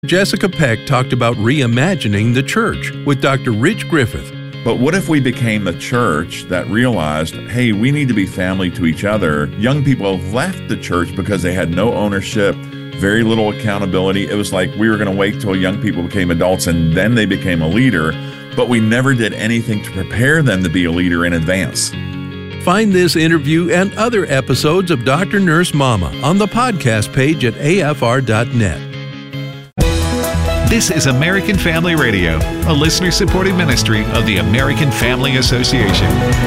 Jessica Peck talked about reimagining the church with Dr. Rich Griffith. But what if we became a church that realized, hey, we need to be family to each other? Young people left the church because they had no ownership, very little accountability. It was like we were going to wait till young people became adults and then they became a leader, but we never did anything to prepare them to be a leader in advance. Find this interview and other episodes of Dr. Nurse Mama on the podcast page at afr.net. This is American Family Radio, a listener-supported ministry of the American Family Association.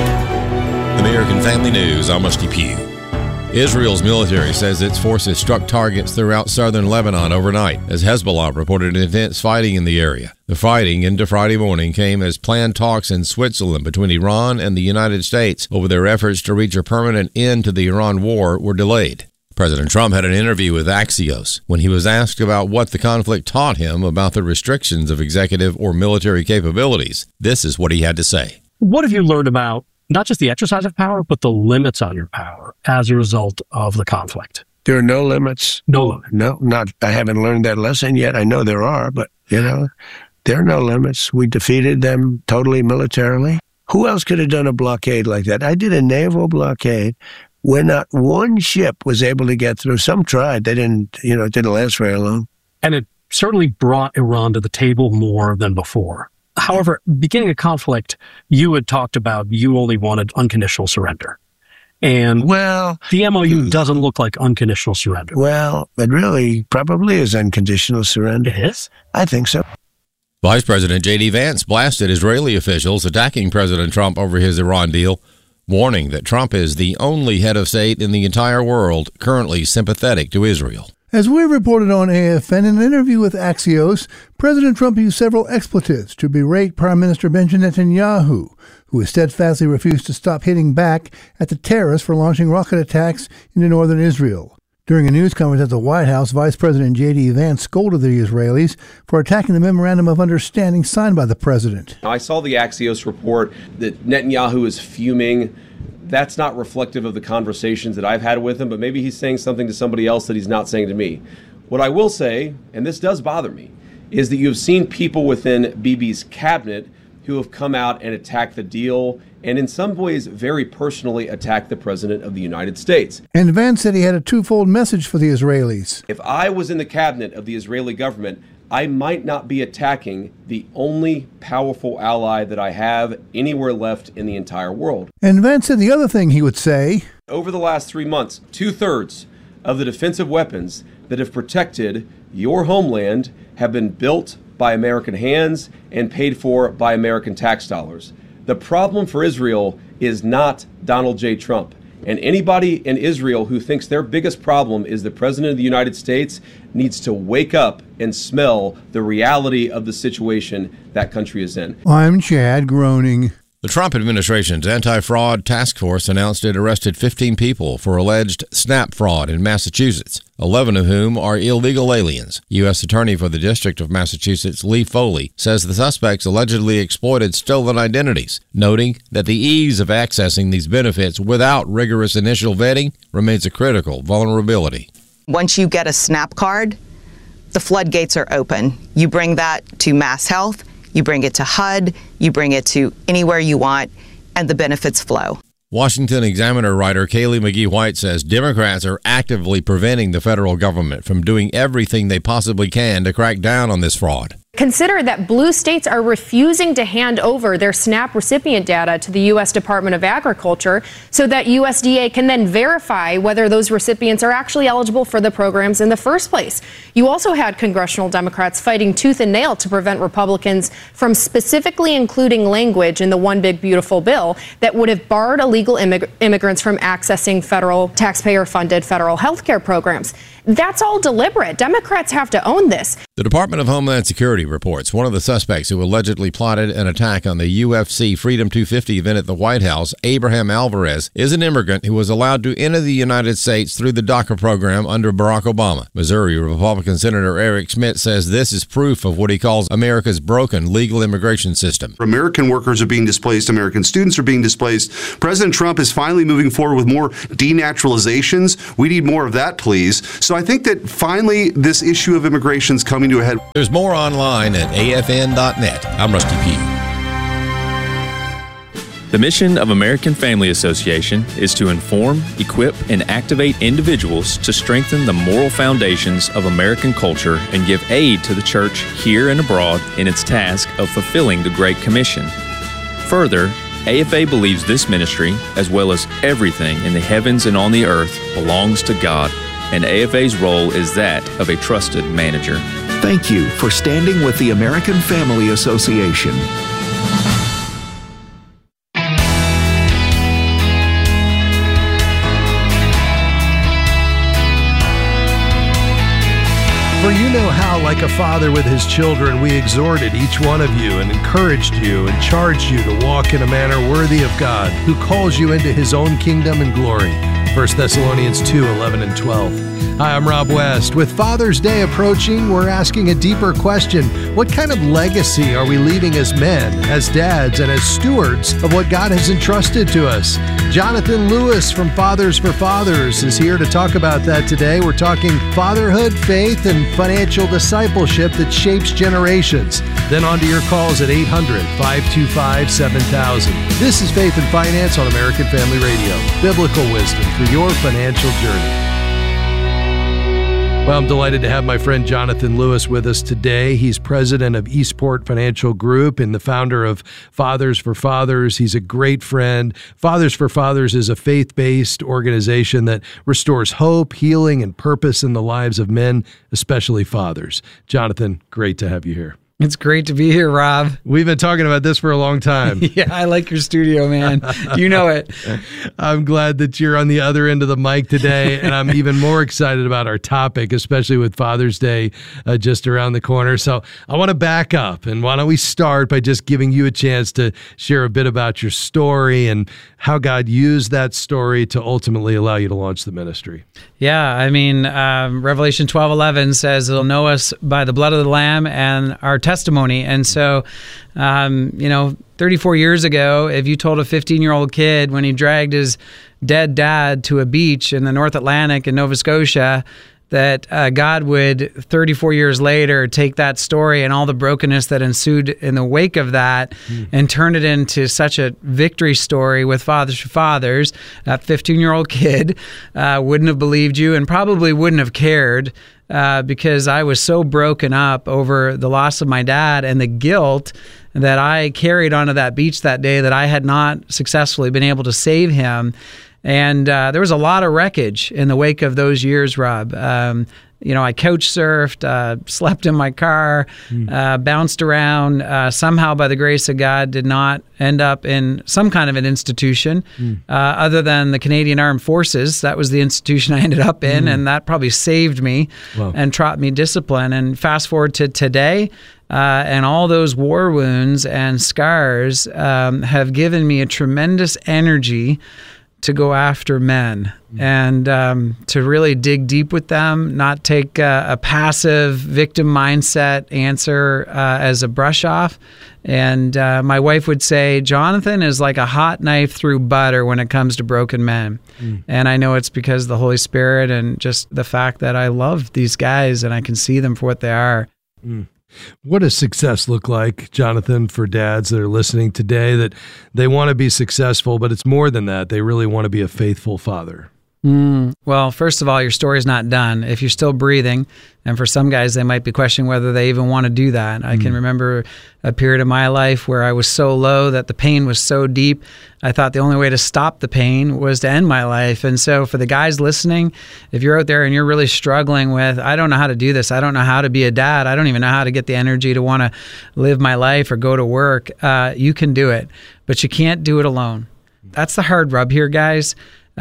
American Family News, I'm Musty Pugh. Israel's military says its forces struck targets throughout southern Lebanon overnight as Hezbollah reported intense fighting in the area. The fighting into Friday morning came as planned talks in Switzerland between Iran and the United States over their efforts to reach a permanent end to the Iran war were delayed. President Trump had an interview with Axios. When he was asked about what the conflict taught him about the restrictions of executive or military capabilities, this is what he had to say. What have you learned about not just the exercise of power, but the limits on your power as a result of the conflict? There are no limits. No, I haven't learned that lesson yet. I know there are, but, there are no limits. We defeated them totally militarily. Who else could have done a blockade like that? I did a naval blockade where not one ship was able to get through. Some tried. They didn't, it didn't last very long. And it certainly brought Iran to the table more than before. However, beginning a conflict, you had talked about you only wanted unconditional surrender. And the MOU doesn't look like unconditional surrender. Well, it really probably is unconditional surrender. It is? I think so. Vice President J.D. Vance blasted Israeli officials attacking President Trump over his Iran deal, warning that Trump is the only head of state in the entire world currently sympathetic to Israel. As we reported on AFN in an interview with Axios, President Trump used several expletives to berate Prime Minister Benjamin Netanyahu, who has steadfastly refused to stop hitting back at the terrorists for launching rocket attacks into northern Israel. During a news conference at the White House, Vice President J.D. Vance scolded the Israelis for attacking the Memorandum of Understanding signed by the president. I saw the Axios report that Netanyahu is fuming. That's not reflective of the conversations that I've had with him, but maybe he's saying something to somebody else that he's not saying to me. What I will say, and this does bother me, is that you've seen people within Bibi's cabinet who have come out and attacked the deal and in some ways very personally attacked the President of the United States. And Vance said he had a twofold message for the Israelis. If I was in the cabinet of the Israeli government, I might not be attacking the only powerful ally that I have anywhere left in the entire world. And Vance said the other thing he would say. Over the last 3 months, 2/3 of the defensive weapons that have protected your homeland have been built by American hands and paid for by American tax dollars. The problem for Israel is not Donald J. Trump. And anybody in Israel who thinks their biggest problem is the President of the United States needs to wake up and smell the reality of the situation that country is in. I'm Chad Groening. The Trump administration's anti-fraud task force announced it arrested 15 people for alleged SNAP fraud in Massachusetts, 11 of whom are illegal aliens. U.S. Attorney for the District of Massachusetts, Lee Foley, says the suspects allegedly exploited stolen identities, noting that the ease of accessing these benefits without rigorous initial vetting remains a critical vulnerability. Once you get a SNAP card, the floodgates are open. You bring that to Mass Health, you bring it to HUD, you bring it to anywhere you want, and the benefits flow. Washington Examiner writer Kaylee McGee-White says Democrats are actively preventing the federal government from doing everything they possibly can to crack down on this fraud. Consider that blue states are refusing to hand over their SNAP recipient data to the U.S. Department of Agriculture so that USDA can then verify whether those recipients are actually eligible for the programs in the first place. You also had congressional Democrats fighting tooth and nail to prevent Republicans from specifically including language in the One Big Beautiful Bill that would have barred illegal immigrants from accessing federal taxpayer-funded federal health care programs. That's all deliberate. Democrats have to own this. The Department of Homeland Security reports one of the suspects who allegedly plotted an attack on the UFC Freedom 250 event at the White House, Abraham Alvarez, is an immigrant who was allowed to enter the United States through the DACA program under Barack Obama. Missouri Republican Senator Eric Schmidt says this is proof of what he calls America's broken legal immigration system. American workers are being displaced. American students are being displaced. President Trump is finally moving forward with more denaturalizations. We need more of that, please. So So I think that finally this issue of immigration is coming to a head. There's more online at afn.net. I'm Rusty Pugh. The mission of American Family Association is to inform, equip, and activate individuals to strengthen the moral foundations of American culture and give aid to the church here and abroad in its task of fulfilling the Great Commission. Further, AFA believes this ministry, as well as everything in the heavens and on the earth, belongs to God, and AFA's role is that of a trusted manager. Thank you for standing with the American Family Association. For you know how, like a father with his children, we exhorted each one of you and encouraged you and charged you to walk in a manner worthy of God, who calls you into his own kingdom and glory. 1 Thessalonians 2:11 and 12. Hi, I'm Rob West. With Father's Day approaching, we're asking a deeper question. What kind of legacy are we leaving as men, as dads, and as stewards of what God has entrusted to us? Jonathan Lewis from Fathers for Fathers is here to talk about that today. We're talking fatherhood, faith, and financial discipleship that shapes generations. Then on to your calls at 800-525-7000. This is Faith and Finance on American Family Radio. Biblical wisdom for your financial journey. Well, I'm delighted to have my friend Jonathan Lewis with us today. He's president of Eastport Financial Group and the founder of Fathers for Fathers. He's a great friend. Fathers for Fathers is a faith-based organization that restores hope, healing, and purpose in the lives of men, especially fathers. Jonathan, great to have you here. It's great to be here, Rob. We've been talking about this for a long time. Yeah, I like your studio, man. You know it. I'm glad that you're on the other end of the mic today, and I'm even more excited about our topic, especially with Father's Day just around the corner. So I want to back up, and why don't we start by just giving you a chance to share a bit about your story and how God used that story to ultimately allow you to launch the ministry. Yeah, I mean, Revelation 12:11 says they'll know us by the blood of the Lamb and our testimony. And so, 34 years ago, if you told a 15-year-old kid when he dragged his dead dad to a beach in the North Atlantic in Nova Scotia that God would 34 years later take that story and all the brokenness that ensued in the wake of that and turn it into such a victory story with Fathers for Fathers, that 15-year-old kid wouldn't have believed you and probably wouldn't have cared because I was so broken up over the loss of my dad and the guilt that I carried onto that beach that day that I had not successfully been able to save him. And there was a lot of wreckage in the wake of those years, Rob. I couch surfed, slept in my car, bounced around. Somehow, by the grace of God, did not end up in some kind of an institution other than the Canadian Armed Forces. That was the institution I ended up in, and that probably saved me and taught me discipline. And fast forward to today, and all those war wounds and scars have given me a tremendous energy to go after men and to really dig deep with them, not take a passive victim mindset answer as a brush off. And my wife would say, Jonathan is like a hot knife through butter when it comes to broken men. And I know it's because of the Holy Spirit and just the fact that I love these guys and I can see them for what they are. What does success look like, Jonathan, for dads that are listening today, that they want to be successful, but it's more than that. They really want to be a faithful father? Well, first of all, your story's not done. If you're still breathing, and for some guys, they might be questioning whether they even want to do that. I can remember a period of my life where I was so low that the pain was so deep, I thought the only way to stop the pain was to end my life. And so for the guys listening, if you're out there and you're really struggling with, I don't know how to do this, I don't know how to be a dad, I don't even know how to get the energy to want to live my life or go to work, you can do it, but you can't do it alone. That's the hard rub here, guys.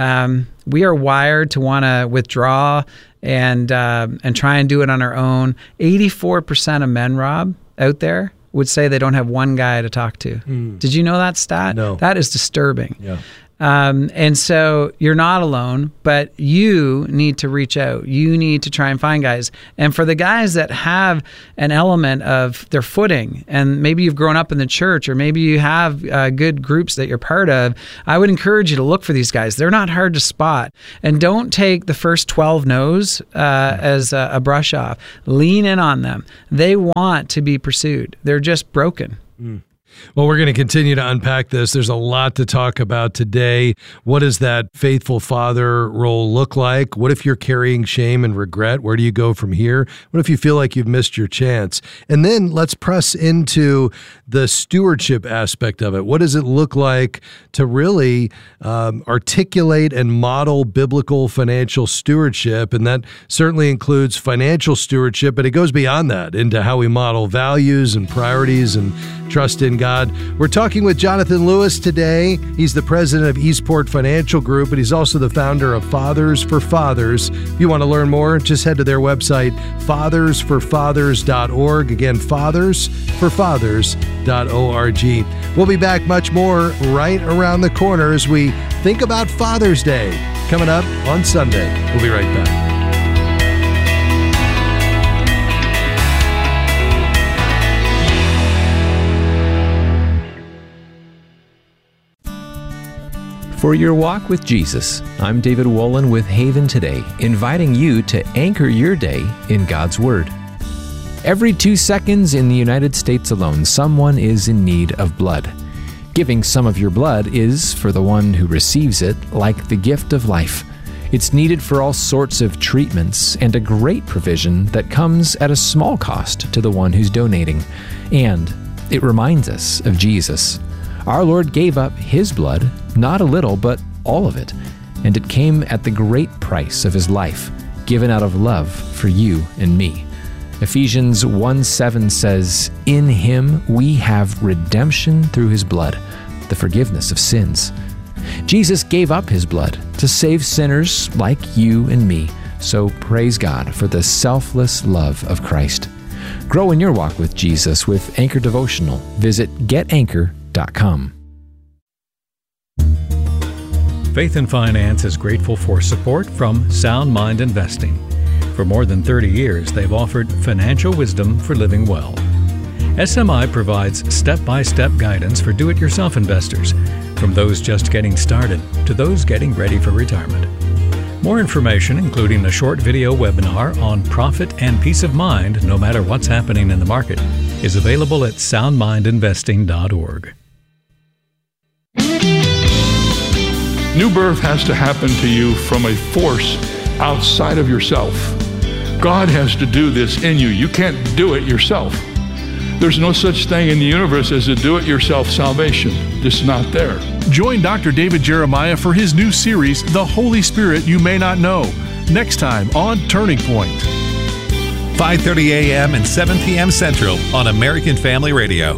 We are wired to want to withdraw and try and do it on our own. 84% of men, Rob, out there would say they don't have one guy to talk to. Did you know that stat? No. That is disturbing. Yeah. And so you're not alone, but you need to reach out. You need to try and find guys. And for the guys that have an element of their footing, and maybe you've grown up in the church, or maybe you have good groups that you're part of, I would encourage you to look for these guys. They're not hard to spot. And don't take the first 12 no's as a brush off. Lean in on them. They want to be pursued. They're just broken. Well, we're going to continue to unpack this. There's a lot to talk about today. What does that faithful father role look like? What if you're carrying shame and regret? Where do you go from here? What if you feel like you've missed your chance? And then let's press into the stewardship aspect of it. What does it look like to really articulate and model biblical financial stewardship? And that certainly includes financial stewardship, but it goes beyond that into how we model values and priorities and trust in God. We're talking with Jonathan Lewis today. He's the president of Eastport Financial Group, and he's also the founder of Fathers for Fathers. If you want to learn more, just head to their website, fathersforfathers.org. Again, fathersforfathers.org. We'll be back much more right around the corner as we think about Father's Day coming up on Sunday. We'll be right back. For your walk with Jesus, I'm David Wolin with Haven Today, inviting you to anchor your day in God's Word. Every 2 seconds in the United States alone, someone is in need of blood. Giving some of your blood is, for the one who receives it, like the gift of life. It's needed for all sorts of treatments and a great provision that comes at a small cost to the one who's donating. And it reminds us of Jesus. Our Lord gave up His blood, not a little, but all of it, and it came at the great price of His life, given out of love for you and me. Ephesians 1:7 says, "In Him we have redemption through His blood, the forgiveness of sins." Jesus gave up His blood to save sinners like you and me, so praise God for the selfless love of Christ. Grow in your walk with Jesus with Anchor Devotional. Visit getanchor.com. Faith and Finance is grateful for support from Sound Mind Investing. For more than 30 years, they've offered financial wisdom for living well. SMI provides step-by-step guidance for do-it-yourself investors, from those just getting started to those getting ready for retirement. More information, including a short video webinar on profit and peace of mind no matter what's happening in the market, is available at soundmindinvesting.org. New birth has to happen to you from a force outside of yourself. God has to do this in you. You can't do it yourself. There's no such thing in the universe as a do-it-yourself salvation. Just not there. Join Dr. David Jeremiah for his new series, The Holy Spirit You May Not Know, next time on Turning Point. 5:30 a.m. and 7 p.m. Central on American Family Radio.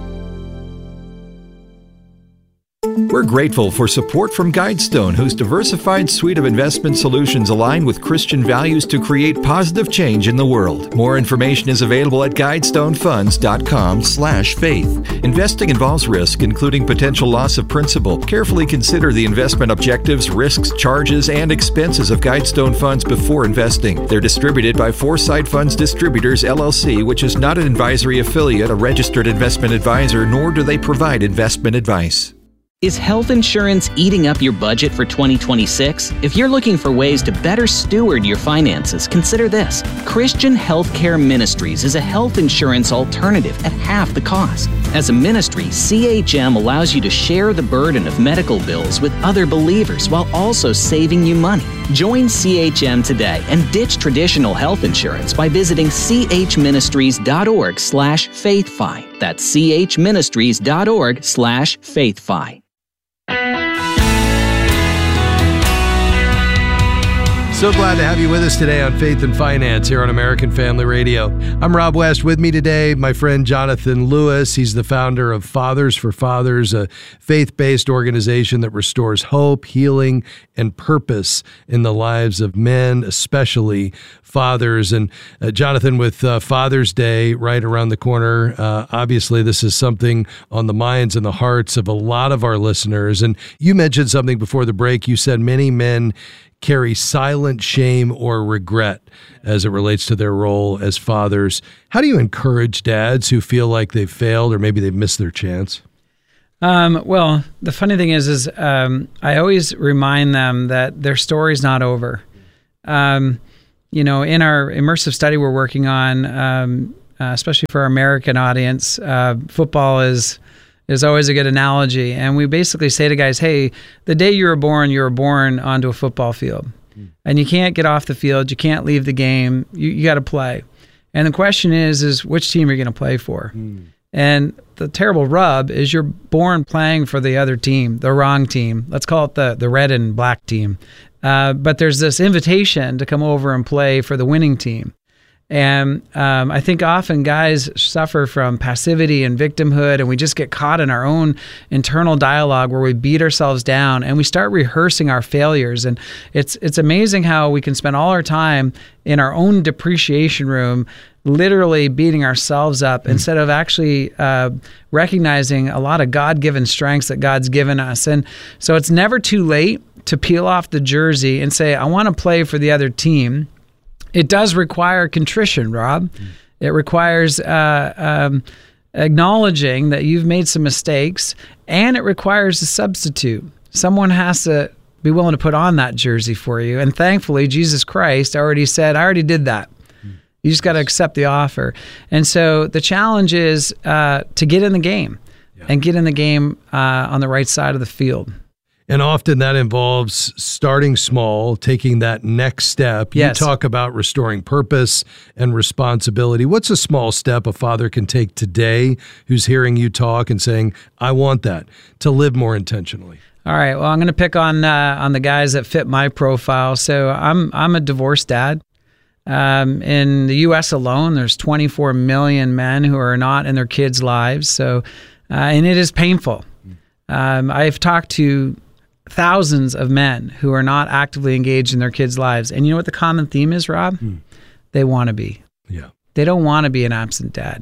We're grateful for support from Guidestone, whose diversified suite of investment solutions align with Christian values to create positive change in the world. More information is available at guidestonefunds.com/faith. Investing involves risk, including potential loss of principal. Carefully consider the investment objectives, risks, charges, and expenses of Guidestone Funds before investing. They're distributed by Foresight Funds Distributors, LLC, which is not an advisory affiliate, a registered investment advisor, nor do they provide investment advice. Is health insurance eating up your budget for 2026? If you're looking for ways to better steward your finances, consider this. Christian Healthcare Ministries is a health insurance alternative at half the cost. As a ministry, CHM allows you to share the burden of medical bills with other believers while also saving you money. Join CHM today and ditch traditional health insurance by visiting chministries.org/faithfi. That's chministries.org/faithfi. So glad to have you with us today on Faith and Finance here on American Family Radio. I'm Rob West. With me today, my friend Jonathan Lewis. He's the founder of Fathers for Fathers, a faith-based organization that restores hope, healing, and purpose in the lives of men, especially fathers. And Jonathan, with Father's Day right around the corner, obviously this is something on the minds and the hearts of a lot of our listeners. And you mentioned something before the break. You said many men carry silent shame or regret as it relates to their role as fathers. How do you encourage dads who feel like they've failed or maybe they've missed their chance? Well, the funny thing is I always remind them that their story's not over. In our immersive study we're working on, especially for our American audience, football is always a good analogy. And we basically say to guys, hey, the day you were born onto a football field. And you can't get off the field. You can't leave the game. You got to play. And the question is which team you're going to play for. And the terrible rub is you're born playing for the other team, the wrong team. Let's call it the red and black team. But there's this invitation to come over and play for the winning team. And I think often guys suffer from passivity and victimhood, and we just get caught in our own internal dialogue where we beat ourselves down and we start rehearsing our failures. And it's amazing how we can spend all our time in our own depreciation room literally beating ourselves up instead of actually recognizing a lot of God-given strengths that God's given us. And so it's never too late to peel off the jersey and say, I want to play for the other team. It does require contrition, Rob. It requires acknowledging that you've made some mistakes, and it requires a substitute. Someone has to be willing to put on that jersey for you. And thankfully, Jesus Christ already said, I already did that. You just got to accept the offer. And so the challenge is to get in the game and get in the game on the right side of the field. And often that involves starting small, taking that next step. Yes. You talk about restoring purpose and responsibility. What's a small step a father can take today who's hearing you talk and saying, I want that, to live more intentionally? All right. Well, I'm going to pick on the guys that fit my profile. So I'm a divorced dad. In the U.S. alone, there's 24 million men who are not in their kids' lives. So, and it is painful. I've talked to thousands of men who are not actively engaged in their kids' lives. And you know what the common theme is, Rob? They want to be. Yeah. They don't want to be an absent dad.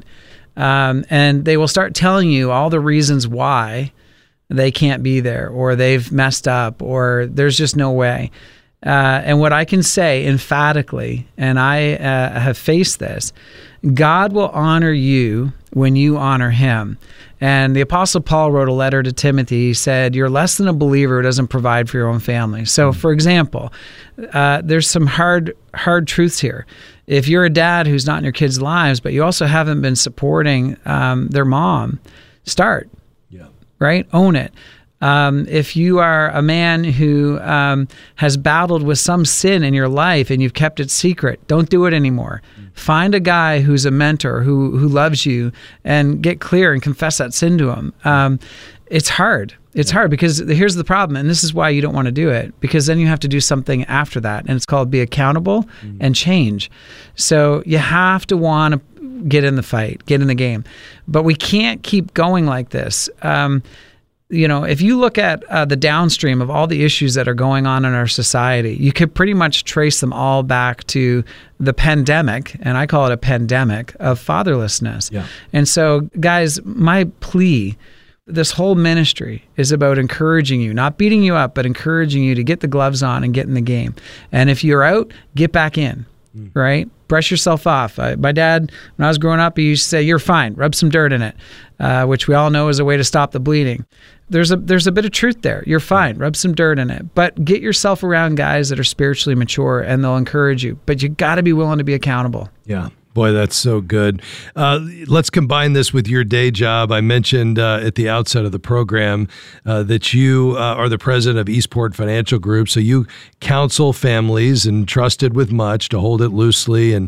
And they will start telling you all the reasons why they can't be there, or they've messed up, or there's just no way. And what I can say emphatically, and I have faced this, God will honor you when you honor him. And the Apostle Paul wrote a letter to Timothy. He said, you're less than a believer who doesn't provide for your own family. So, for example, there's some hard truths here. If you're a dad who's not in your kids' lives, but you also haven't been supporting their mom, start. Yeah. Right? Own it. If you are a man who has battled with some sin in your life and you've kept it secret, don't do it anymore. Find a guy who's a mentor who loves you and get clear and confess that sin to him. It's hard. It's hard because here's the problem, and this is why you don't want to do it, because then you have to do something after that, and it's called be accountable and change. So you have to want to get in the fight, get in the game. But we can't keep going like this. If you look at the downstream of all the issues that are going on in our society, you could pretty much trace them all back to the pandemic, and I call it a pandemic of fatherlessness. Yeah. And so, guys, my plea, this whole ministry is about encouraging you, not beating you up, but encouraging you to get the gloves on and get in the game. And if you're out, get back in, right? Brush yourself off. My dad, when I was growing up, he used to say, you're fine, rub some dirt in it, which we all know is a way to stop the bleeding. There's a bit of truth there. You're fine, rub some dirt in it. But get yourself around guys that are spiritually mature and they'll encourage you. But you got to be willing to be accountable. Yeah. Boy, that's so good. Let's combine this with your day job. I mentioned at the outset of the program that you are the president of Eastport Financial Group. So you counsel families entrusted with much to hold it loosely and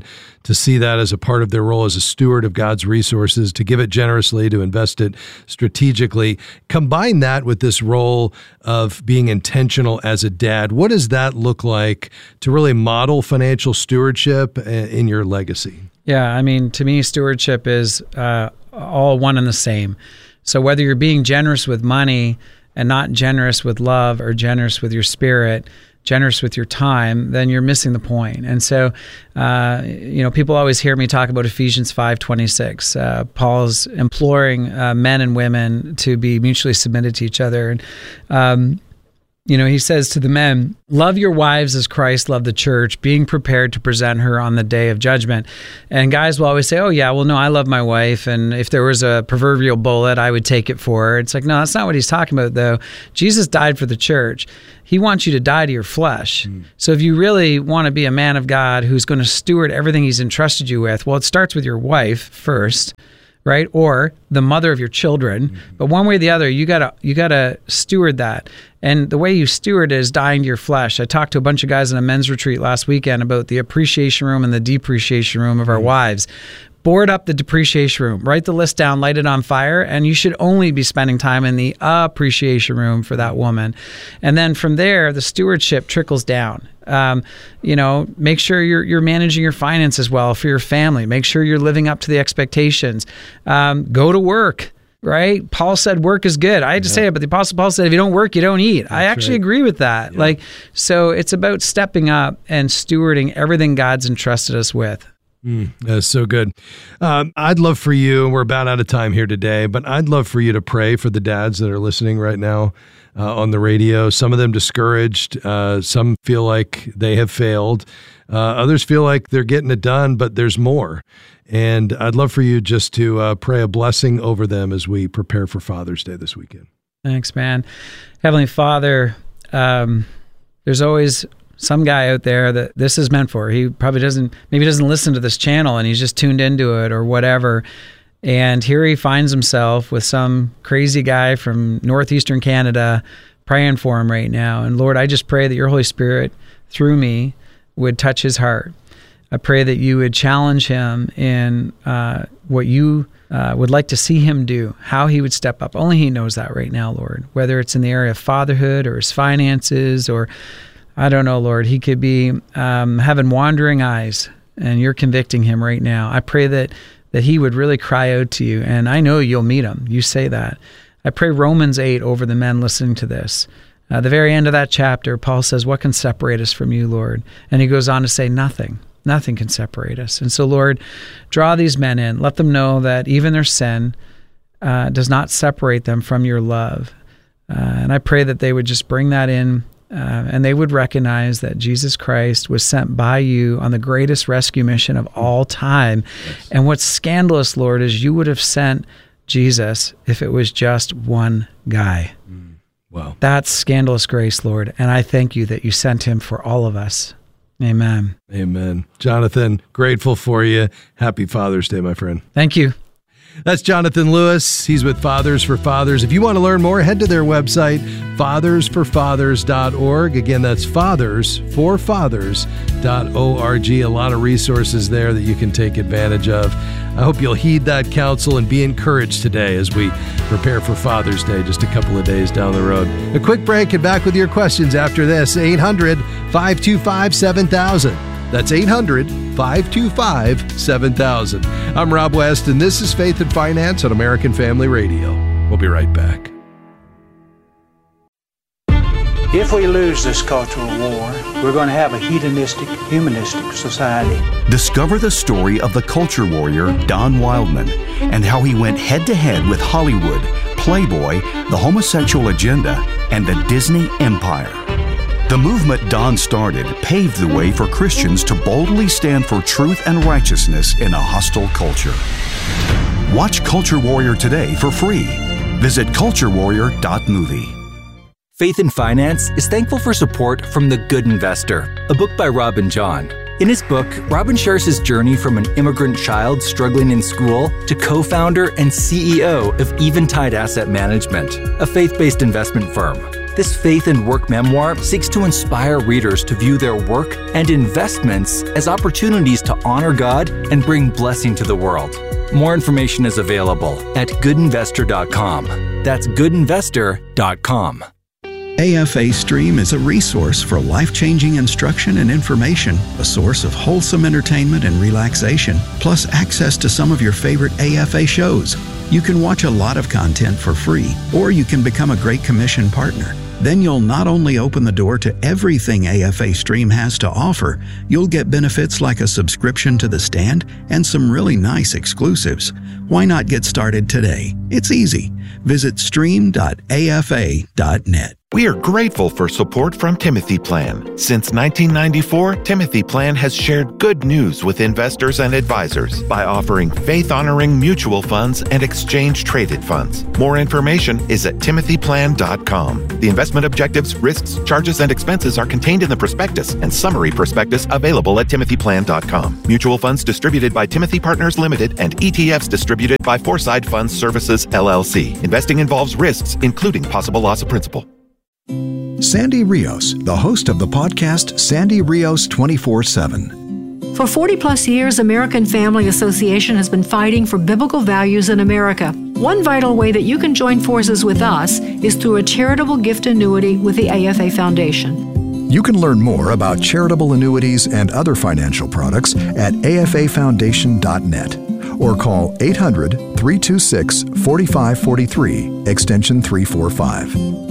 to see that as a part of their role as a steward of God's resources, to give it generously, to invest it strategically. Combine that with this role of being intentional as a dad. What does that look like to really model financial stewardship in your legacy? Yeah, I mean, to me, stewardship is all one and the same. So whether you're being generous with money and not generous with love, or generous with your spirit, generous with your time, then you're missing the point. And so, people always hear me talk about Ephesians 5:26. Paul's imploring men and women to be mutually submitted to each other. And, he says to the men, love your wives as Christ loved the church, being prepared to present her on the day of judgment. And guys will always say, oh, yeah, well, no, I love my wife. And if there was a proverbial bullet, I would take it for her. It's like, no, that's not what he's talking about, though. Jesus died for the church. He wants you to die to your flesh. So if you really want to be a man of God who's going to steward everything he's entrusted you with, well, it starts with your wife first, right? Or the mother of your children. But one way or the other, you gotta steward that. And the way you steward is dying to your flesh. I talked to a bunch of guys in a men's retreat last weekend about the appreciation room and the depreciation room of our wives. Board up the depreciation room, write the list down, light it on fire, and you should only be spending time in the appreciation room for that woman. And then from there, the stewardship trickles down. Make sure you're managing your finances well for your family. Make sure you're living up to the expectations. Go to work, right? Paul said work is good. I had to say it, but the Apostle Paul said, if you don't work, you don't eat. That's I actually agree with that. Yeah. So it's about stepping up and stewarding everything God's entrusted us with. That's so good. I'd love for you, and we're about out of time here today, but I'd love for you to pray for the dads that are listening right now on the radio. Some of them discouraged. Some feel like they have failed. Others feel like they're getting it done, but there's more. And I'd love for you just to pray a blessing over them as we prepare for Father's Day this weekend. Thanks, man. Heavenly Father, there's always some guy out there that this is meant for. He probably doesn't listen to this channel and he's just tuned into it or whatever. And here he finds himself with some crazy guy from northeastern Canada praying for him right now. And Lord, I just pray that your Holy Spirit through me would touch his heart. I pray that you would challenge him in what you would like to see him do, how he would step up. Only he knows that right now, Lord, whether it's in the area of fatherhood or his finances or I don't know, Lord. He could be having wandering eyes, and you're convicting him right now. I pray that he would really cry out to you, and I know you'll meet him. You say that. I pray Romans 8 over the men listening to this. At the very end of that chapter, Paul says, what can separate us from you, Lord? And he goes on to say, nothing. Nothing can separate us. And so, Lord, draw these men in. Let them know that even their sin does not separate them from your love. And I pray that they would just bring that in. And they would recognize that Jesus Christ was sent by you on the greatest rescue mission of all time. Yes. And what's scandalous, Lord, is you would have sent Jesus if it was just one guy. Wow. That's scandalous grace, Lord. And I thank you that you sent him for all of us. Amen. Amen. Jonathan, grateful for you. Happy Father's Day, my friend. Thank you. That's Jonathan Lewis. He's with Fathers for Fathers. If you want to learn more, head to their website, fathersforfathers.org. Again, that's fathersforfathers.org. A lot of resources there that you can take advantage of. I hope you'll heed that counsel and be encouraged today as we prepare for Father's Day just a couple of days down the road. A quick break and back with your questions after this. 800-525-7000. That's 800-525-7000. I'm Rob West, and this is Faith and Finance on American Family Radio. We'll be right back. If we lose this cultural war, we're going to have a hedonistic, humanistic society. Discover the story of the culture warrior Don Wildman and how he went head-to-head with Hollywood, Playboy, the homosexual agenda, and the Disney Empire. The movement Don started paved the way for Christians to boldly stand for truth and righteousness in a hostile culture. Watch Culture Warrior today for free. Visit culturewarrior.movie. Faith and Finance is thankful for support from The Good Investor, a book by Robin John. In his book, Robin shares his journey from an immigrant child struggling in school to co-founder and CEO of Eventide Asset Management, a faith-based investment firm. This faith and work memoir seeks to inspire readers to view their work and investments as opportunities to honor God and bring blessing to the world. More information is available at goodinvestor.com. That's goodinvestor.com. AFA Stream is a resource for life-changing instruction and information, a source of wholesome entertainment and relaxation, plus access to some of your favorite AFA shows. You can watch a lot of content for free, or you can become a Great Commission partner. Then you'll not only open the door to everything AFA Stream has to offer, you'll get benefits like a subscription to The Stand and some really nice exclusives. Why not get started today? It's easy. Visit stream.afa.net. We are grateful for support from Timothy Plan. Since 1994, Timothy Plan has shared good news with investors and advisors by offering faith-honoring mutual funds and exchange-traded funds. More information is at timothyplan.com. The investment objectives, risks, charges, and expenses are contained in the prospectus and summary prospectus available at timothyplan.com. Mutual funds distributed by Timothy Partners Limited and ETFs distributed by Foreside Funds Services, LLC. Investing involves risks, including possible loss of principal. Sandy Rios, the host of the podcast Sandy Rios 24/7. For 40-plus years, American Family Association has been fighting for biblical values in America. One vital way that you can join forces with us is through a charitable gift annuity with the AFA Foundation. You can learn more about charitable annuities and other financial products at afafoundation.net or call 800-326-4543, extension 345.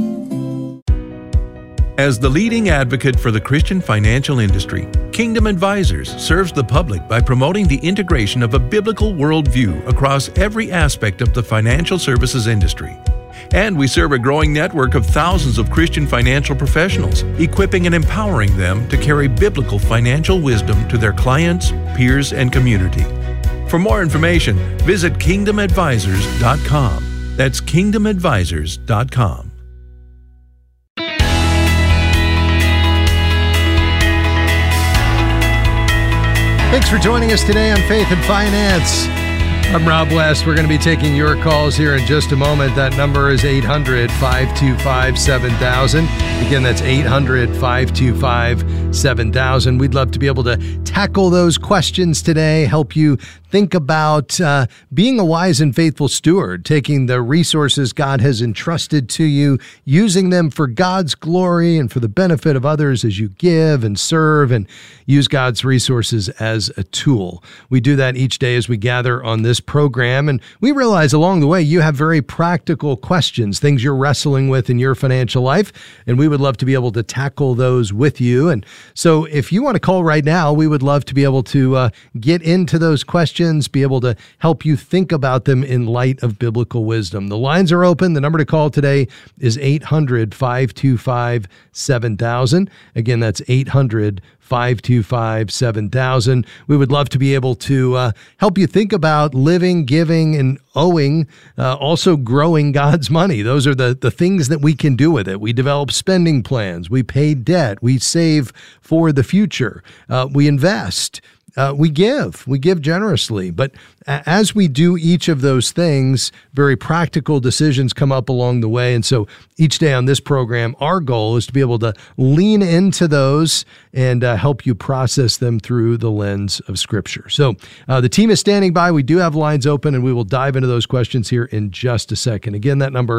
As the leading advocate for the Christian financial industry, Kingdom Advisors serves the public by promoting the integration of a biblical worldview across every aspect of the financial services industry. And we serve a growing network of thousands of Christian financial professionals, equipping and empowering them to carry biblical financial wisdom to their clients, peers, and community. For more information, visit kingdomadvisors.com. That's kingdomadvisors.com. Thanks for joining us today on Faith and Finance. I'm Rob West. We're going to be taking your calls here in just a moment. That number is 800-525-7000. Again, that's 800-525-7000. We'd love to be able to tackle those questions today, help you think about being a wise and faithful steward, taking the resources God has entrusted to you, using them for God's glory and for the benefit of others as you give and serve and use God's resources as a tool. We do that each day as we gather on this program, and we realize along the way you have very practical questions, things you're wrestling with in your financial life, and we would love to be able to tackle those with you. And so if you want to call right now, we would love to be able to get into those questions, be able to help you think about them in light of biblical wisdom. The lines are open. The number to call today is 800-525-7000. Again, that's 800-525-7000. We would love to be able to help you think about living, giving, and owing, also growing God's money. Those are the things that we can do with it. We develop spending plans. We pay debt. We save for the future. We invest. We give generously. But as we do each of those things, very practical decisions come up along the way. And so each day on this program, our goal is to be able to lean into those and help you process them through the lens of Scripture. So the team is standing by. We do have lines open, and we will dive into those questions here in just a second. Again, that number,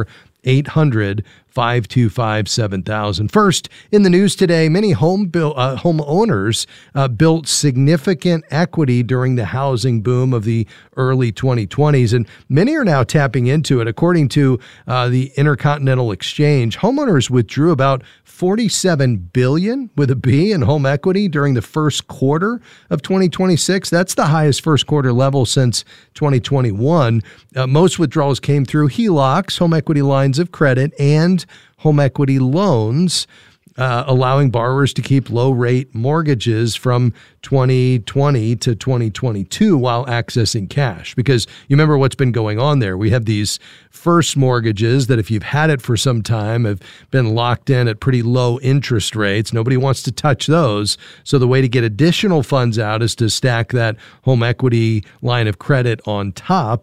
800-525-7000. First, in the news today, many homeowners built significant equity during the housing boom of the early 2020s, and many are now tapping into it. According to the Intercontinental Exchange, homeowners withdrew about $47 billion with a B in home equity during the first quarter of 2026. That's the highest first quarter level since 2021. Most withdrawals came through HELOCs, home equity lines of credit, and home equity loans, allowing borrowers to keep low-rate mortgages from 2020 to 2022 while accessing cash. Because you remember what's been going on there. We have these first mortgages that, if you've had it for some time, have been locked in at pretty low interest rates. Nobody wants to touch those. So the way to get additional funds out is to stack that home equity line of credit on top.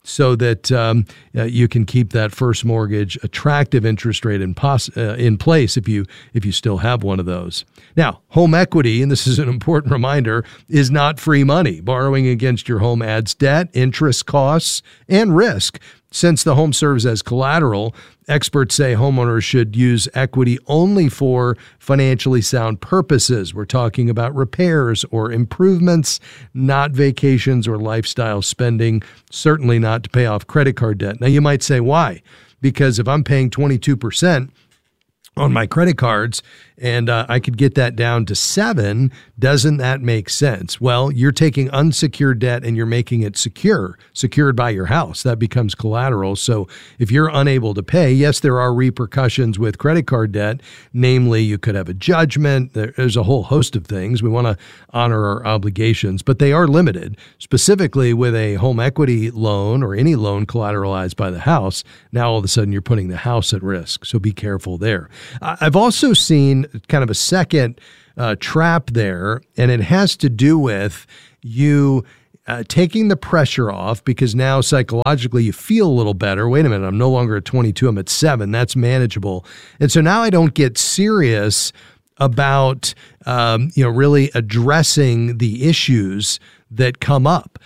so that you can keep that first mortgage attractive interest rate in place if you still have one of those. Now, home equity, and this is an important reminder, is not free money. Borrowing against your home adds debt, interest costs, and risk. Since the home serves as collateral, experts say homeowners should use equity only for financially sound purposes. We're talking about repairs or improvements, not vacations or lifestyle spending, certainly not to pay off credit card debt. Now, you might say, why? Because if I'm paying 22% on my credit cards and I could get that down to 7%, doesn't that make sense? Well, you're taking unsecured debt and you're making it secured by your house. That becomes collateral. So if you're unable to pay, yes, there are repercussions with credit card debt. Namely, you could have a judgment. There's a whole host of things. We want to honor our obligations, but they are limited. Specifically with a home equity loan or any loan collateralized by the house, now all of a sudden you're putting the house at risk. So be careful there. I've also seen kind of a second trap there, and it has to do with you taking the pressure off because now psychologically you feel a little better. Wait a minute, I'm no longer at 22, I'm at 7. That's manageable. And so now I don't get serious about really addressing the issues that come up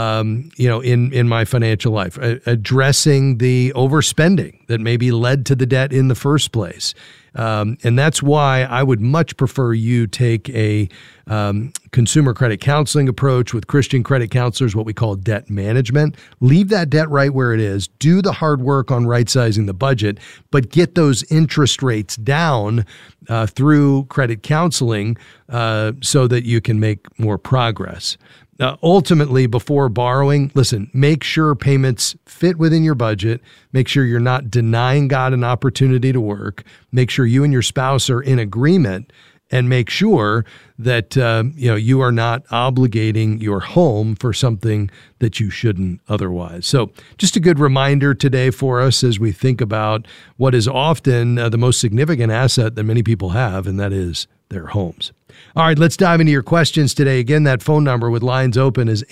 in my financial life, addressing the overspending that maybe led to the debt in the first place. And that's why I would much prefer you take a consumer credit counseling approach with Christian credit counselors, what we call debt management. Leave that debt right where it is. Do the hard work on right-sizing the budget, but get those interest rates down through credit counseling so that you can make more progress. Ultimately, before borrowing, listen, make sure payments fit within your budget. Make sure you're not denying God an opportunity to work. Make sure you and your spouse are in agreement, and make sure that you are not obligating your home for something that you shouldn't otherwise. So just a good reminder today for us as we think about what is often the most significant asset that many people have, and that is their homes. All right, let's dive into your questions today. Again, that phone number with lines open is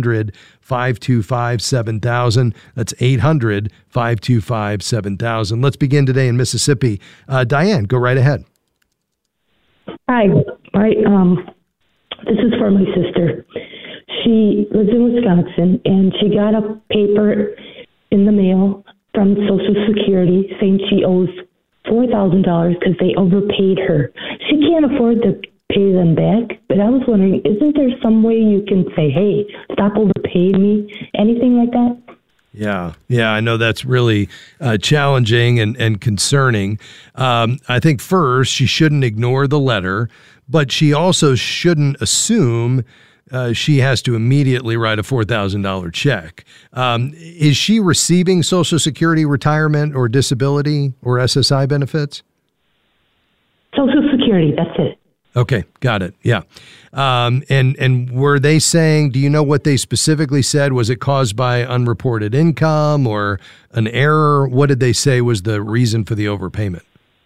800-525-7000. That's 800-525-7000. Let's begin today in Mississippi. Diane, go right ahead. Hi. This is for my sister. She lives in Wisconsin, and she got a paper in the mail from Social Security saying she owes $4,000 because they overpaid her. She can't afford to pay them back, but I was wondering, isn't there some way you can say, hey, stop overpaying me? Anything like that? Yeah, I know that's really challenging and concerning. I think first, she shouldn't ignore the letter, but she also shouldn't assume she has to immediately write a $4,000 check. Is she receiving Social Security retirement or disability or SSI benefits? Social Security, that's it. Okay, got it. Yeah. And were they saying, do you know what they specifically said? Was it caused by unreported income or an error? What did they say was the reason for the overpayment?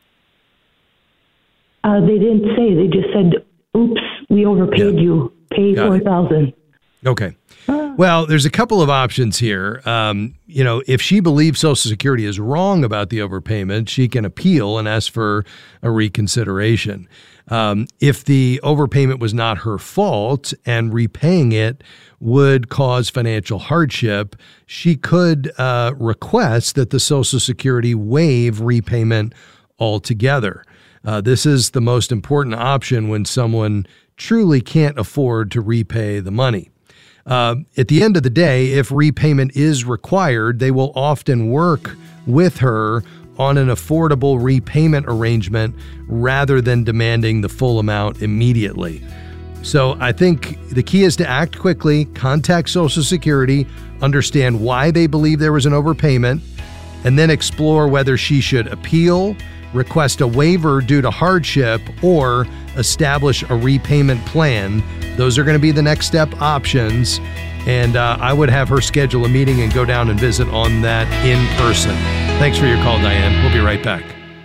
They didn't say. They just said, oops, we overpaid you. Pay $4,000. Okay. Well, there's a couple of options here. If she believes Social Security is wrong about the overpayment, she can appeal and ask for a reconsideration. If the overpayment was not her fault and repaying it would cause financial hardship, she could request that the Social Security waive repayment altogether. This is the most important option when someone truly can't afford to repay the money. At the end of the day, if repayment is required, they will often work with her on an affordable repayment arrangement rather than demanding the full amount immediately. So I think the key is to act quickly, contact Social Security, understand why they believe there was an overpayment, and then explore whether she should appeal, request a waiver due to hardship, or establish a repayment plan. Those are going to be the next step options. And I would have her schedule a meeting and go down and visit on that in person. Thanks for your call, Diane. We'll be right back.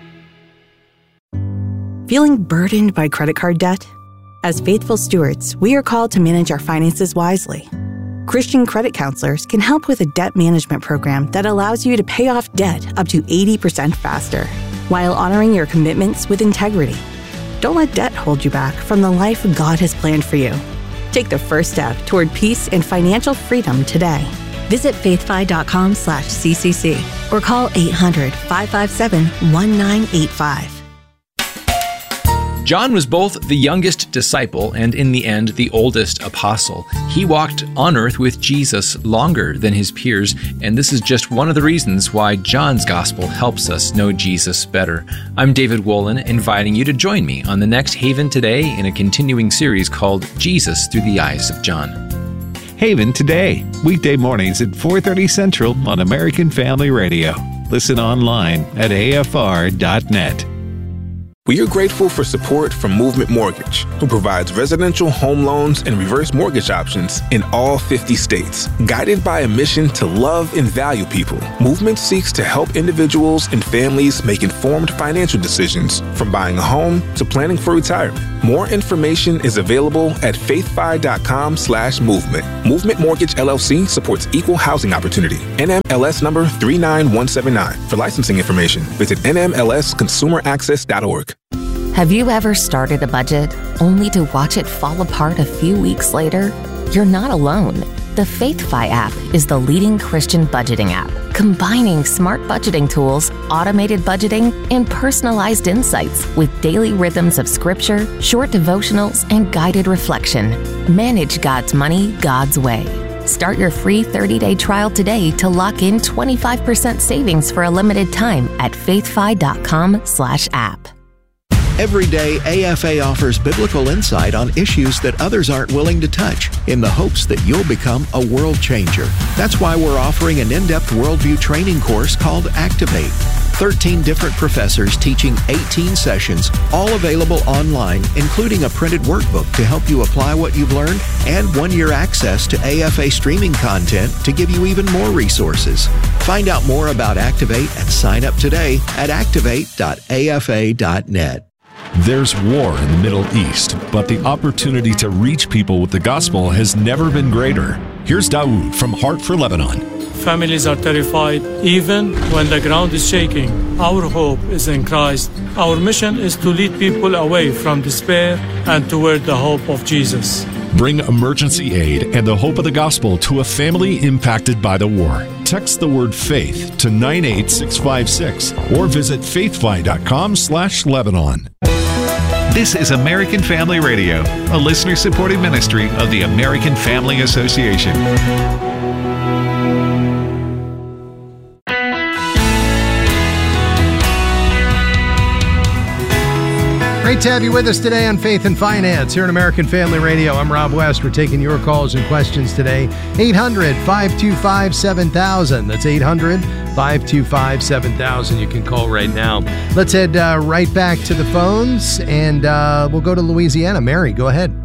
Feeling burdened by credit card debt? As faithful stewards, we are called to manage our finances wisely. Christian Credit Counselors can help with a debt management program that allows you to pay off debt up to 80% faster, while honoring your commitments with integrity. Don't let debt hold you back from the life God has planned for you. Take the first step toward peace and financial freedom today. Visit faithfi.com/CCC or call 800-557-1985. John was both the youngest disciple and, in the end, the oldest apostle. He walked on earth with Jesus longer than his peers, and this is just one of the reasons why John's gospel helps us know Jesus better. I'm David Wolin, inviting you to join me on the next Haven Today in a continuing series called Jesus Through the Eyes of John. Haven Today, weekday mornings at 4:30 Central on American Family Radio. Listen online at afr.net. We are grateful for support from Movement Mortgage, who provides residential home loans and reverse mortgage options in all 50 states. Guided by a mission to love and value people, Movement seeks to help individuals and families make informed financial decisions, from buying a home to planning for retirement. More information is available at faithfi.com/movement. Movement Mortgage LLC supports equal housing opportunity. NMLS number 39179. For licensing information, visit nmlsconsumeraccess.org. Have you ever started a budget only to watch it fall apart a few weeks later? You're not alone. The FaithFi app is the leading Christian budgeting app, combining smart budgeting tools, automated budgeting, and personalized insights with daily rhythms of scripture, short devotionals, and guided reflection. Manage God's money God's way. Start your free 30-day trial today to lock in 25% savings for a limited time at faithfi.com/app. Every day, AFA offers biblical insight on issues that others aren't willing to touch, in the hopes that you'll become a world changer. That's why we're offering an in-depth worldview training course called Activate. 13 different professors teaching 18 sessions, all available online, including a printed workbook to help you apply what you've learned, and 1-year access to AFA streaming content to give you even more resources. Find out more about Activate and sign up today at activate.afa.net. There's war in the Middle East, but the opportunity to reach people with the gospel has never been greater. Here's Dawood from Heart for Lebanon. Families are terrified even when the ground is shaking. Our hope is in Christ. Our mission is to lead people away from despair and toward the hope of Jesus. Bring emergency aid and the hope of the gospel to a family impacted by the war. Text the word faith to 98656 or visit faithfi.com/Lebanon. This is American Family Radio, a listener-supported ministry of the American Family Association. Great to have you with us today on Faith and Finance here on American Family Radio. I'm Rob West. We're taking your calls and questions today. 800-525-7000. That's 800-525-7000. You can call right now. Let's head right back to the phones, and we'll go to Louisiana. Mary, go ahead.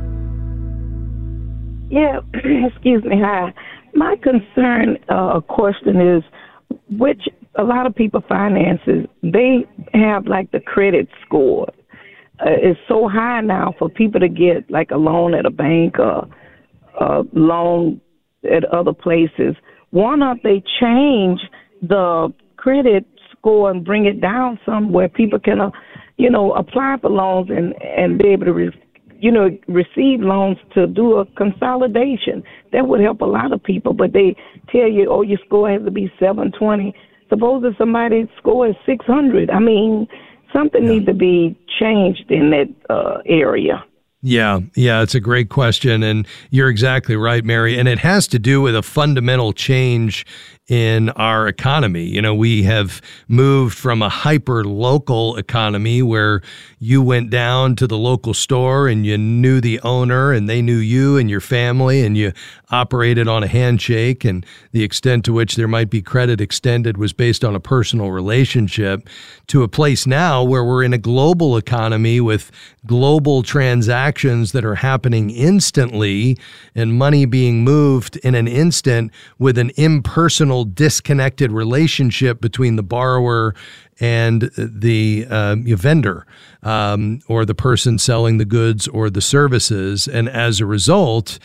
Yeah, excuse me. Hi. My concern, question is, which a lot of people finances, they have like the credit score. It's so high now for people to get like a loan at a bank or a loan at other places. Why not they change the credit score and bring it down somewhere people can, apply for loans and be able to, receive loans to do a consolidation. That would help a lot of people. But they tell you, oh, your score has to be 720. Suppose if somebody's score is 600. I mean, something needs to be changed in that area. Yeah, it's a great question, and you're exactly right, Mary. And it has to do with a fundamental change in our economy. We have moved from a hyper-local economy where you went down to the local store and you knew the owner and they knew you and your family and you operated on a handshake, and the extent to which there might be credit extended was based on a personal relationship, to a place now where we're in a global economy with global transactions that are happening instantly and money being moved in an instant with an impersonal, disconnected relationship between the borrower and the vendor or the person selling the goods or the services. And as a result,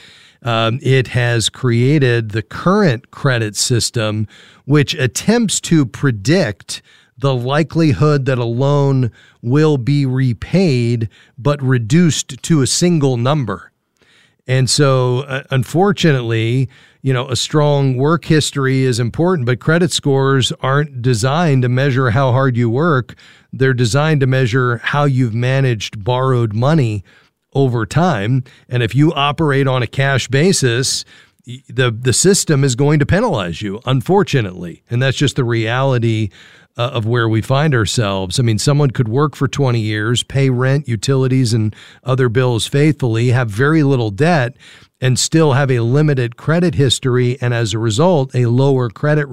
It has created the current credit system, which attempts to predict the likelihood that a loan will be repaid, but reduced to a single number. And so, unfortunately, a strong work history is important, but credit scores aren't designed to measure how hard you work. They're designed to measure how you've managed borrowed money over time. And if you operate on a cash basis, the system is going to penalize you, unfortunately. And that's just the reality of where we find ourselves. I mean, someone could work for 20 years, pay rent, utilities, and other bills faithfully, have very little debt, and still have a limited credit history, and as a result, a lower credit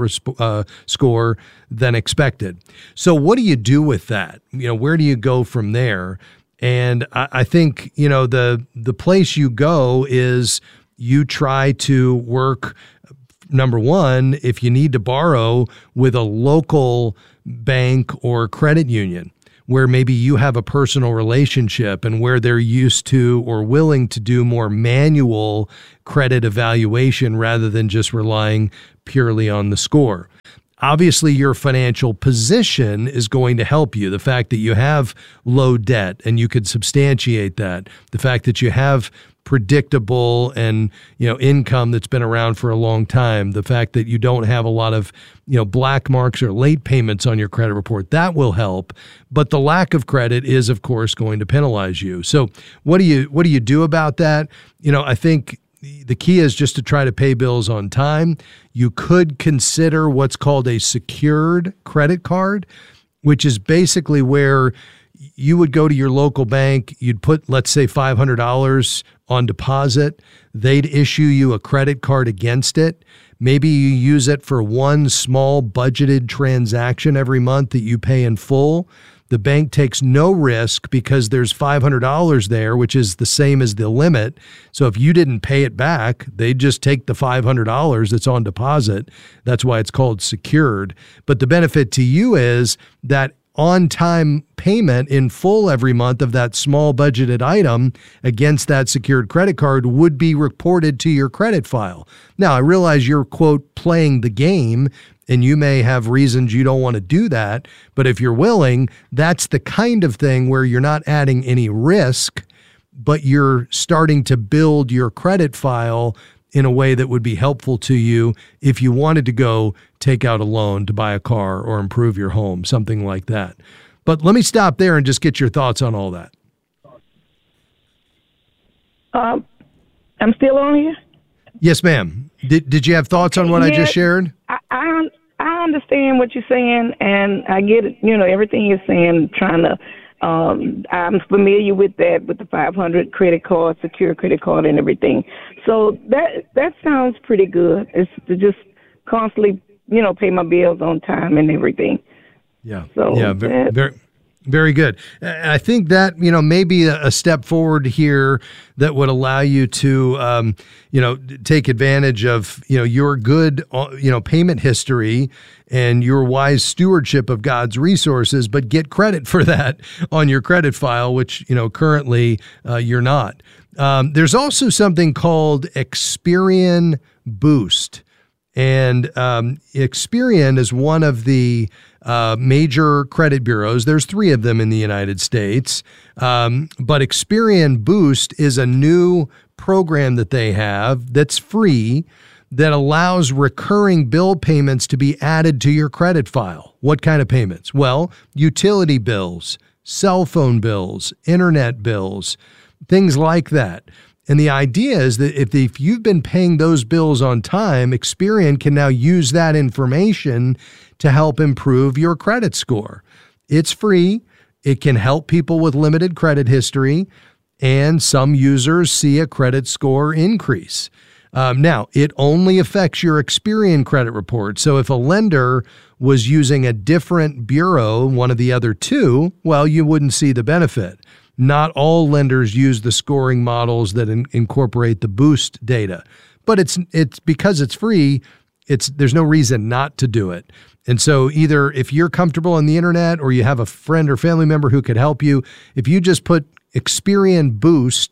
score than expected. So what do you do with that? Where do you go from there? And I think, the place you go is you try to work, number one, if you need to borrow, with a local bank or credit union where maybe you have a personal relationship and where they're used to or willing to do more manual credit evaluation rather than just relying purely on the score. Obviously, your financial position is going to help you. The fact that you have low debt and you could substantiate that, the fact that you have predictable and income that's been around for a long time, the fact that you don't have a lot of black marks or late payments on your credit report, that will help. But the lack of credit is, of course, going to penalize you. So what do you do about that? I think the key is just to try to pay bills on time. You could consider what's called a secured credit card, which is basically where you would go to your local bank, you'd put, let's say, $500 on deposit. They'd issue you a credit card against it. Maybe you use it for one small budgeted transaction every month that you pay in full. The bank takes no risk because there's $500 there, which is the same as the limit. So if you didn't pay it back, they just take the $500 that's on deposit. That's why it's called secured. But the benefit to you is that on-time payment in full every month of that small budgeted item against that secured credit card would be reported to your credit file. Now, I realize you're, quote, playing the game, and you may have reasons you don't want to do that, but if you're willing, that's the kind of thing where you're not adding any risk, but you're starting to build your credit file in a way that would be helpful to you if you wanted to go take out a loan to buy a car or improve your home, something like that. But let me stop there and just get your thoughts on all that. I'm still on here? Yes, ma'am. Did you have thoughts on what I just shared? I understand what you're saying, and I get it. Everything you're saying, trying to, I'm familiar with that, with the 500 credit card, secure credit card and everything. So that sounds pretty good. It's to just constantly, pay my bills on time and everything. Yeah. So yeah, very, very good. I think that, may be a step forward here that would allow you to, take advantage of, your good, payment history and your wise stewardship of God's resources, but get credit for that on your credit file, which, currently you're not. There's also something called Experian Boost. And Experian is one of the major credit bureaus. There's 3 of them in the United States. But Experian Boost is a new program that they have that's free that allows recurring bill payments to be added to your credit file. What kind of payments? Well, utility bills, cell phone bills, internet bills, things like that. And the idea is that if you've been paying those bills on time, Experian can now use that information to help improve your credit score. It's free. It can help people with limited credit history, and some users see a credit score increase. Now, it only affects your Experian credit report. So if a lender was using a different bureau, one of the other 2, well, you wouldn't see the benefit. Not all lenders use the scoring models that incorporate the Boost data, but it's because it's free. There's no reason not to do it. And so either if you're comfortable on the internet or you have a friend or family member who could help you, if you just put Experian Boost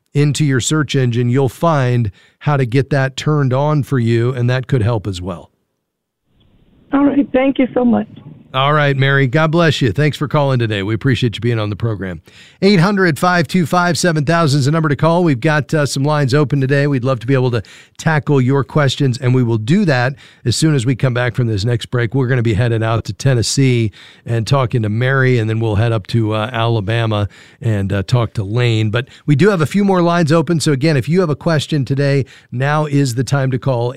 into your search engine, you'll find how to get that turned on for you, and that could help as well. All right. Thank you so much. All right, Mary. God bless you. Thanks for calling today. We appreciate you being on the program. 800-525-7000 is the number to call. We've got some lines open today. We'd love to be able to tackle your questions, and we will do that as soon as we come back from this next break. We're going to be headed out to Tennessee and talking to Mary, and then we'll head up to Alabama and talk to Lane. But we do have a few more lines open. So again, if you have a question today, now is the time to call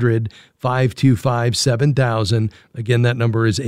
800-525-7000. Again, that number is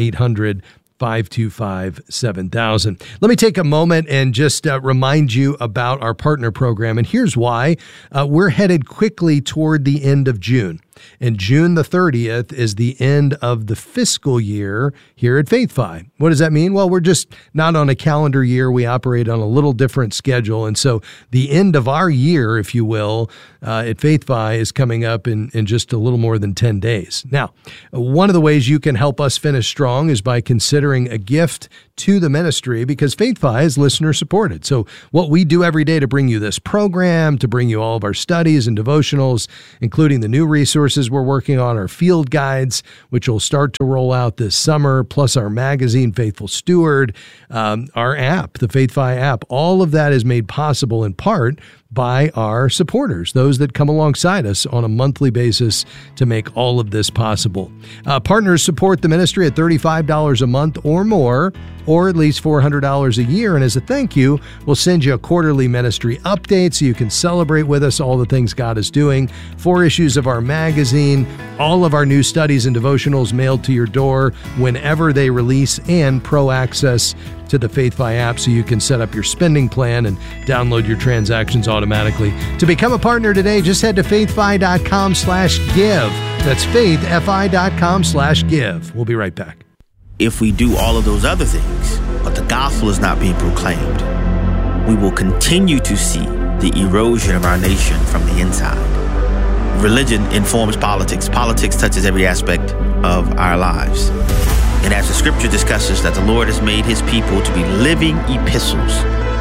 800-525-7000. Let me take a moment and just remind you about our partner program. And here's why. We're headed quickly toward the end of June. And June the 30th is the end of the fiscal year here at FaithFi. What does that mean? Well, we're just not on a calendar year. We operate on a little different schedule. And so the end of our year, if you will, at FaithFi is coming up in just a little more than 10 days. Now, one of the ways you can help us finish strong is by considering a gift to the ministry, because FaithFi is listener supported. So what we do every day to bring you this program, to bring you all of our studies and devotionals, including the new resources we're working on, our field guides, which will start to roll out this summer, plus our magazine, Faithful Steward, our app, the FaithFi app, all of that is made possible in part by our supporters, those that come alongside us on a monthly basis to make all of this possible. Partners support the ministry at $35 a month or more, or at least $400 a year. And as a thank you, we'll send you a quarterly ministry update so you can celebrate with us all the things God is doing. 4 issues of our magazine, all of our new studies and devotionals mailed to your door whenever they release, and pro access to the FaithFi app so you can set up your spending plan and download your transactions automatically. To become a partner today, just head to faithfi.com/give. That's faithfi.com/give. We'll be right back. If we do all of those other things, but the gospel is not being proclaimed, we will continue to see the erosion of our nation from the inside. Religion informs politics. Politics touches every aspect of our lives. And as the scripture discusses that the Lord has made his people to be living epistles,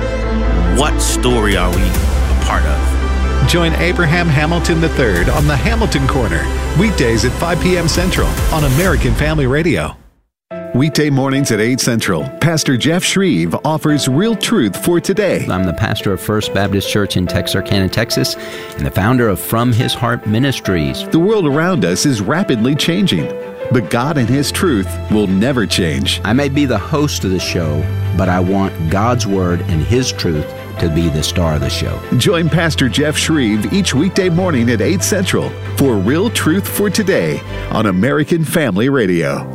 what story are we a part of? Join Abraham Hamilton III on the Hamilton Corner, weekdays at 5 p.m. Central on American Family Radio. Weekday mornings at 8 Central, Pastor Jeff Shreve offers real truth for today. I'm the pastor of First Baptist Church in Texarkana, Texas, and the founder of From His Heart Ministries. The world around us is rapidly changing, but God and His truth will never change. I may be the host of the show, but I want God's Word and His truth to be the star of the show. Join Pastor Jeff Shreve each weekday morning at 8 Central for Real Truth for Today on American Family Radio.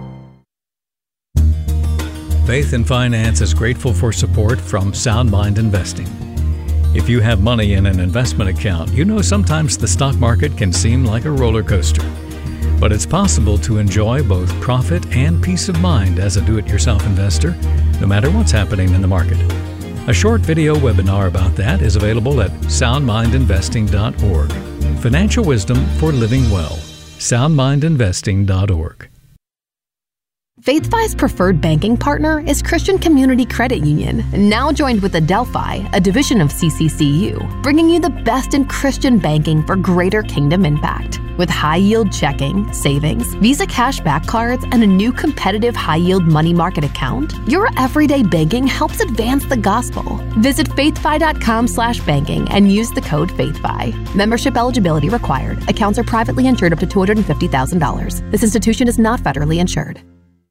Faith and Finance is grateful for support from Sound Mind Investing. If you have money in an investment account, you know sometimes the stock market can seem like a roller coaster. But it's possible to enjoy both profit and peace of mind as a do-it-yourself investor, no matter what's happening in the market. A short video webinar about that is available at soundmindinvesting.org. Financial wisdom for living well. soundmindinvesting.org. FaithFi's preferred banking partner is Christian Community Credit Union, now joined with Adelphi, a division of CCCU, bringing you the best in Christian banking for greater kingdom impact. With high-yield checking, savings, Visa cashback cards, and a new competitive high-yield money market account, your everyday banking helps advance the gospel. Visit faithfi.com/banking and use the code FaithFi. Membership eligibility required. Accounts are privately insured up to $250,000. This institution is not federally insured.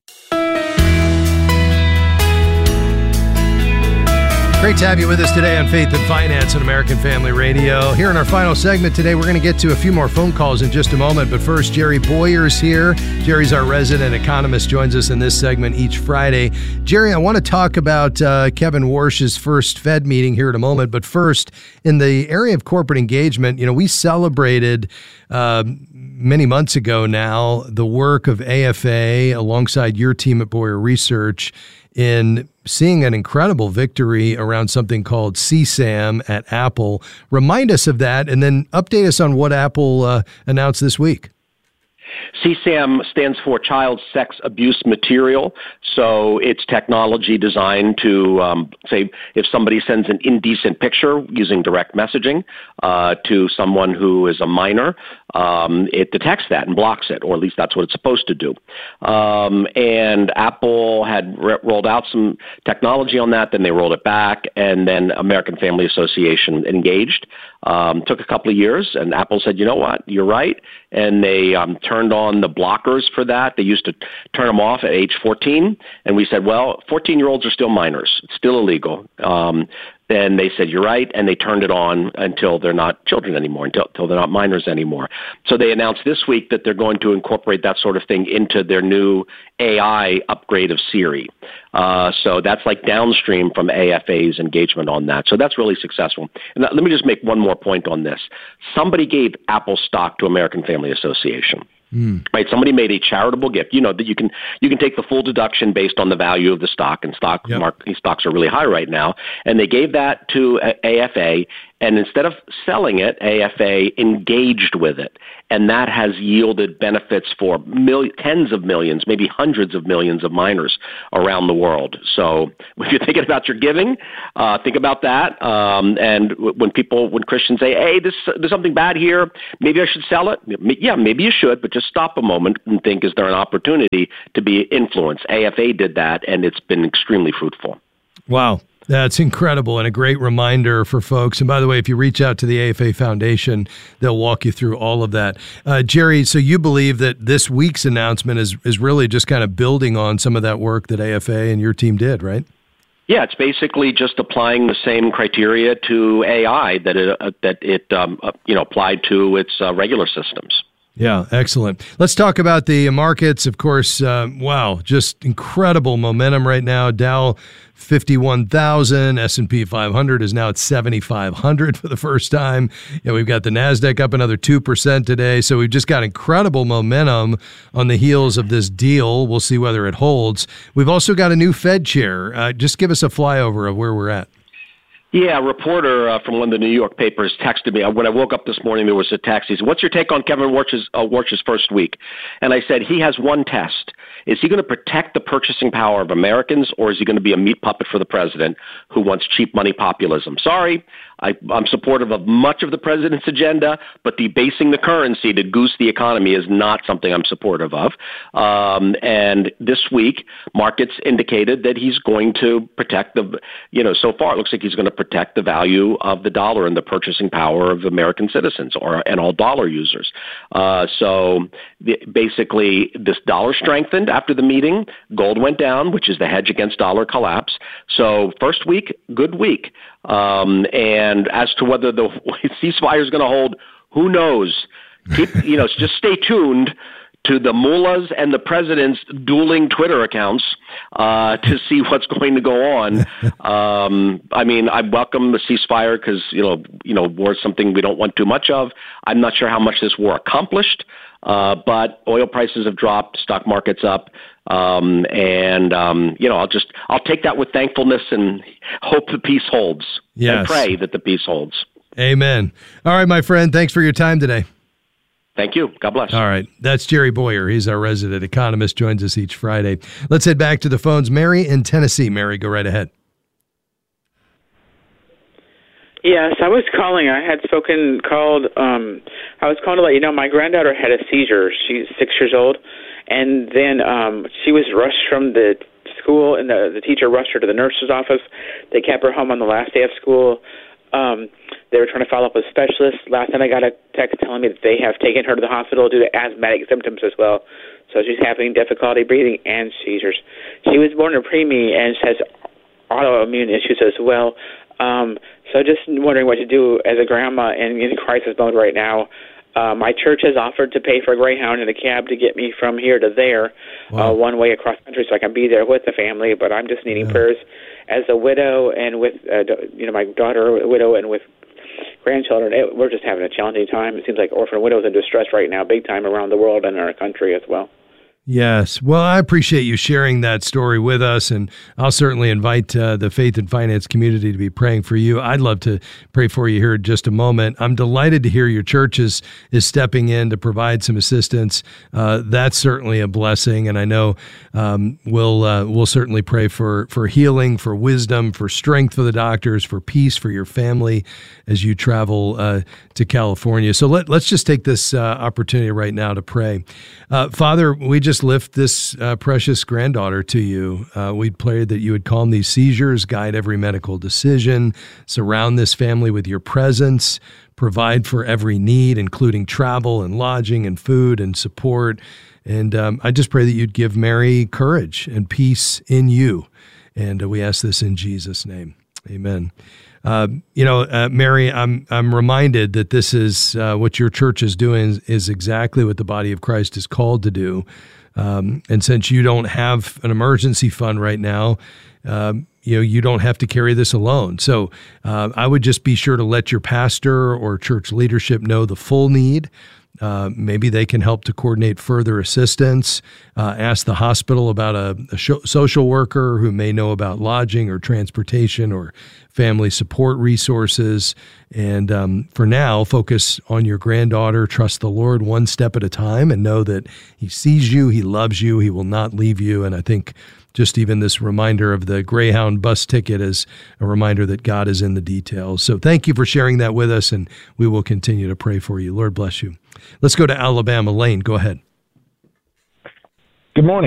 Great to have you with us today on Faith and Finance on American Family Radio. Here in our final segment today, we're going to get to a few more phone calls in just a moment. But first, Jerry Boyer's here. Jerry's our resident economist, joins us in this segment each Friday. Jerry, I want to talk about Kevin Warsh's first Fed meeting here in a moment. But first, in the area of corporate engagement, we celebrated many months ago now the work of AFA alongside your team at Boyer Research in seeing an incredible victory around something called CSAM at Apple. Remind us of that and then update us on what Apple announced this week. CSAM stands for Child Sex Abuse Material. So it's technology designed to, say, if somebody sends an indecent picture using direct messaging to someone who is a minor, it detects that and blocks it, or at least that's what it's supposed to do. And Apple had rolled out some technology on that, then they rolled it back, and then American Family Association engaged. Took a couple of years, and Apple said, you know what, you're right. And they turned on the blockers for that. They used to turn them off at age 14. And we said, well, 14-year-olds are still minors. It's still illegal. Then they said, you're right, and they turned it on until they're not children anymore, until they're not minors anymore. So they announced this week that they're going to incorporate that sort of thing into their new AI upgrade of Siri. So that's like downstream from AFA's engagement on that. So that's really successful. And let me just make one more point on this. Somebody gave Apple stock to American Family Association. Right, somebody made a charitable gift. You know that you can take the full deduction based on the value of the stock, and stocks are really high right now. And they gave that to AFA, and instead of selling it, AFA engaged with it, and that has yielded benefits for tens of millions, maybe hundreds of millions of minors around the world. So if you're thinking about your giving, think about that. And when Christians say, "Hey, there's something bad here, maybe I should sell it," yeah, maybe you should, but just stop a moment and think: is there an opportunity to be influenced? AFA did that, and it's been extremely fruitful. Wow. That's incredible and a great reminder for folks. And by the way, if you reach out to the AFA Foundation, they'll walk you through all of that. Jerry, so you believe that this week's announcement is really just kind of building on some of that work that AFA and your team did, right? Yeah, it's basically just applying the same criteria to AI that it applied to its regular systems. Yeah, excellent. Let's talk about the markets. Of course, wow, just incredible momentum right now. Dow 51,000, S&P 500 is now at 7,500 for the first time. Yeah, we've got the NASDAQ up another 2% today. So we've just got incredible momentum on the heels of this deal. We'll see whether it holds. We've also got a new Fed chair. Just give us a flyover of where we're at. Yeah, a reporter from one of the New York papers texted me. When I woke up this morning, there was a text. He said, "What's your take on Kevin Warsh's first week?" And I said, he has one test. Is he going to protect the purchasing power of Americans, or is he going to be a meat puppet for the president who wants cheap money populism? Sorry, I'm supportive of much of the president's agenda, but debasing the currency to goose the economy is not something I'm supportive of. And this week, markets indicated that he's going to protect so far it looks like he's going to protect the value of the dollar and the purchasing power of American citizens and all dollar users. So basically, this dollar strengthened after the meeting. Gold went down, which is the hedge against dollar collapse. So first week, good week. And as to whether the ceasefire is going to hold, who knows? Just stay tuned to the mullahs and the president's dueling Twitter accounts to see what's going to go on. I welcome the ceasefire because war is something we don't want too much of. I'm not sure how much this war accomplished, but oil prices have dropped, stock market's up. I'll take that with thankfulness and hope the peace holds. Yes. And pray that the peace holds. Amen. All right, my friend. Thanks for your time today. Thank you. God bless. All right. That's Jerry Bowyer. He's our resident economist, joins us each Friday. Let's head back to the phones. Mary in Tennessee. Mary, go right ahead. Yes, I was calling. I was calling to let you know my granddaughter had a seizure. She's 6 years old. And then she was rushed from the school, and the teacher rushed her to the nurse's office. They kept her home on the last day of school. They were trying to follow up with specialists. Last night I got a text telling me that they have taken her to the hospital due to asthmatic symptoms as well. So she's having difficulty breathing and seizures. She was born a preemie and has autoimmune issues as well. So just wondering what to do as a grandma in crisis mode right now. My church has offered to pay for a Greyhound and a cab to get me from here to there, one way across country, so I can be there with the family. But I'm just needing prayers as a widow and with, my daughter, a widow, and with grandchildren. We're just having a challenging time. It seems like orphan widows in distress right now, big time around the world and in our country as well. Yes. Well, I appreciate you sharing that story with us, and I'll certainly invite the Faith and Finance community to be praying for you. I'd love to pray for you here in just a moment. I'm delighted to hear your church is stepping in to provide some assistance. That's certainly a blessing, and I know we'll certainly pray for healing, for wisdom, for strength for the doctors, for peace for your family as you travel to California. So let's just take this opportunity right now to pray. Father, we just lift this precious granddaughter to you. We prayed that you would calm these seizures, guide every medical decision, surround this family with your presence, provide for every need, including travel and lodging and food and support. And I just pray that you'd give Mary courage and peace in you. And we ask this in Jesus' name. Amen. Mary, I'm reminded that this is what your church is doing is exactly what the body of Christ is called to do. And since you don't have an emergency fund right now, you don't have to carry this alone. So I would just be sure to let your pastor or church leadership know the full need. Maybe they can help to coordinate further assistance. Ask the hospital about a social worker who may know about lodging or transportation or family support resources. And for now, focus on your granddaughter. Trust the Lord one step at a time and know that He sees you, He loves you, He will not leave you. And I think just even this reminder of the Greyhound bus ticket is a reminder that God is in the details. So thank you for sharing that with us, and we will continue to pray for you. Lord bless you. Let's go to Alabama. Lane, go ahead. Good morning.